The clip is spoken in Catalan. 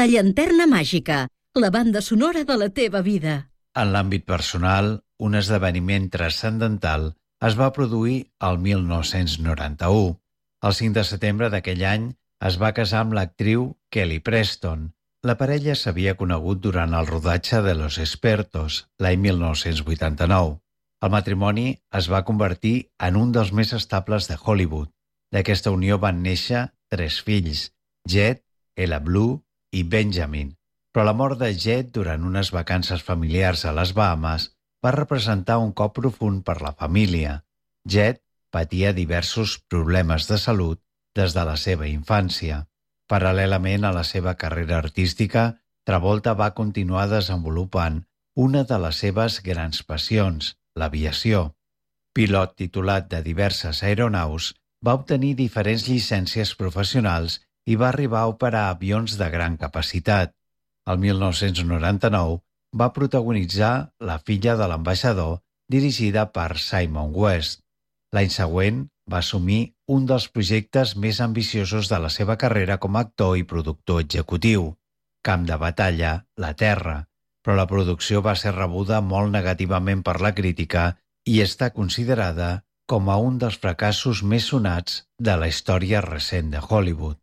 La llanterna màgica, la banda sonora de la teva vida. En l'àmbit personal, un esdeveniment transcendental es va produir el 1991. El 5 de setembre d'aquell any es va casar amb l'actriu Kelly Preston. La parella s'havia conegut durant el rodatge de Los Expertos, l'any 1989. El matrimoni es va convertir en un dels més estables de Hollywood. D'aquesta unió van néixer 3 fills, Jet, Ella Blue i Benjamin. Però la mort de Jet durant unes vacances familiars a les Bahamas va representar un cop profund per la família. Jet patia diversos problemes de salut des de la seva infància. Paral·lelament a la seva carrera artística, Travolta va continuar desenvolupant una de les seves grans passions, l'aviació. Pilot titulat de diverses aeronaus, va obtenir diferents llicències professionals i va arribar a operar avions de gran capacitat. El 1999 va protagonitzar La filla de l'ambaixador, dirigida per Simon West. L'any següent va assumir un dels projectes més ambiciosos de la seva carrera com a actor i productor executiu, Camp de batalla, La Terra, però la producció va ser rebuda molt negativament per la crítica i està considerada com a un dels fracassos més sonats de la història recent de Hollywood.